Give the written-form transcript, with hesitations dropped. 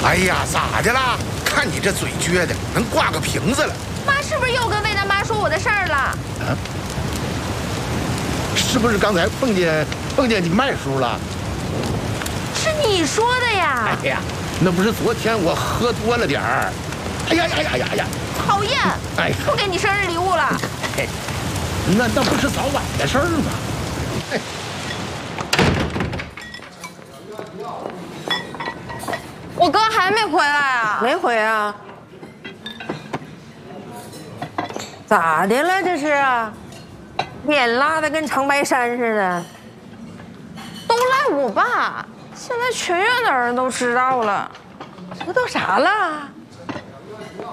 哎呀，咋的了？看你这嘴撅的，能挂个瓶子了。 妈是不是又跟魏大妈说我的事儿了？ 啊？是不是刚才碰见你麦叔了？ 是你说的呀？ 哎呀，那不是昨天我喝多了点儿。哎呀呀呀呀呀！ 讨厌！ 哎， 不给你生日礼物了。 哎，那不是早晚的事儿吗？哎。 我哥还没回来啊？ 没回啊？咋的了？这是脸拉的跟长白山似的。 都赖我爸，现在全院的人都知道了。 知道啥了？